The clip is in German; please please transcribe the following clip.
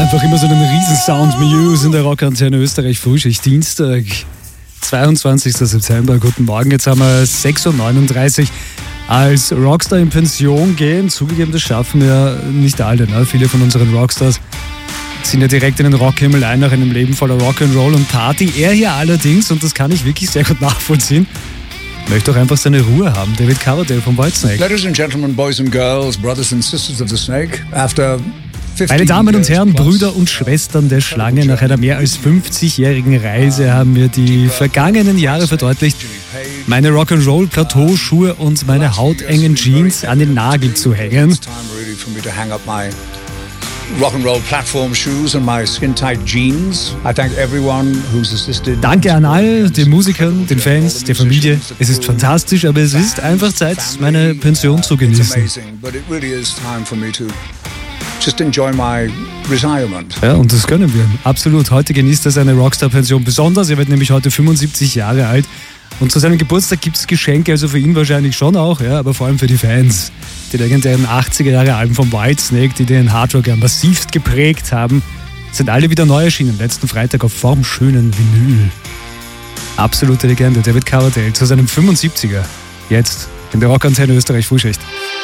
einfach immer so einen Riesensound. Muse in der Rockantenne Österreich Frühschicht, Dienstag, 22. September. Guten Morgen, jetzt haben wir 6.39 Uhr. Als Rockstar in Pension gehen, zugegeben, das schaffen wir nicht alle. Ne? Viele von unseren Rockstars sind ja direkt in den Rockhimmel ein nach einem Leben voller Rock'n'Roll und Party. Er hier allerdings, und das kann ich wirklich sehr gut nachvollziehen, möchte auch einfach seine Ruhe haben. David Coverdale vom Whitesnake. Ladies and gentlemen, boys and girls, brothers and sisters of the Snake, after Meine Damen und Herren, Brüder und Schwestern der Schlange, nach einer mehr als 50-jährigen Reise haben mir die vergangenen Jahre verdeutlicht, meine Rock'n'Roll-Plateauschuhe und meine hautengen Jeans an den Nagel zu hängen. Danke an all den Musikern, den Fans, der Familie. Es ist fantastisch, aber es ist einfach Zeit, meine Pension zu genießen. Just enjoy my retirement. Ja, und das können wir. Absolut. Heute genießt er seine Rockstar-Pension besonders. Er wird nämlich heute 75 Jahre alt. Und zu seinem Geburtstag gibt es Geschenke, also für ihn wahrscheinlich schon auch, ja, aber vor allem für die Fans. Die legendären 80er-Jahre-Alben vom Whitesnake, die den Hardrock ja massivst geprägt haben, sind alle wieder neu erschienen. Letzten Freitag auf formschönen Vinyl. Absolute Legende. David Coverdale zu seinem 75er. Jetzt in der Rockantenne Österreich Frühschicht.